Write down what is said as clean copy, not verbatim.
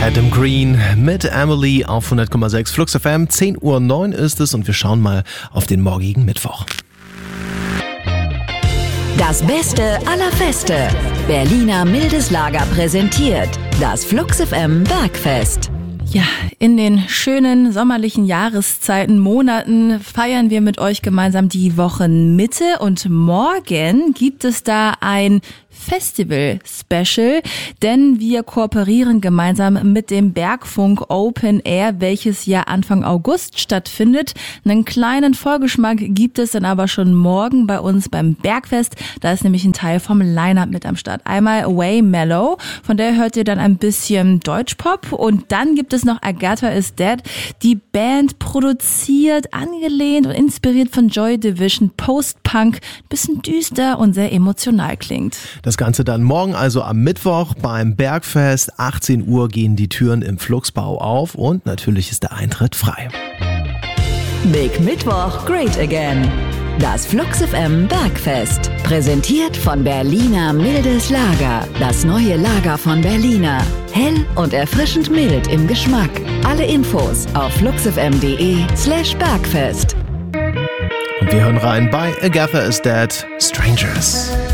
Adam Green mit Emily auf 100,6 Flux FM. 10:09 ist es und wir schauen mal auf den morgigen Mittwoch. Das Beste aller Feste. Berliner Mildes Lager präsentiert das Flux FM Bergfest. Ja, in den schönen sommerlichen Jahreszeiten, Monaten feiern wir mit euch gemeinsam die Wochenmitte und morgen gibt es da ein Festival-Special, denn wir kooperieren gemeinsam mit dem Bergfunk Open Air, welches ja Anfang August stattfindet. Einen kleinen Vorgeschmack gibt es dann aber schon morgen bei uns beim Bergfest. Da ist nämlich ein Teil vom Line-Up mit am Start. Einmal Way Mellow, von der hört ihr dann ein bisschen Deutschpop und dann gibt es noch Agatha is Dead. Die Band produziert, angelehnt und inspiriert von Joy Division, Post-Punk, bisschen düster und sehr emotional klingt. Das Ganze dann morgen, also am Mittwoch beim Bergfest. 18 Uhr gehen die Türen im Fluxbau auf und natürlich ist der Eintritt frei. Big Mittwoch, Great Again. Das Flux FM Bergfest. Präsentiert von Berliner Mildes Lager. Das neue Lager von Berliner. Hell und erfrischend mild im Geschmack. Alle Infos auf fluxfm.de/Bergfest. Und wir hören rein bei Agatha is Dead, Strangers.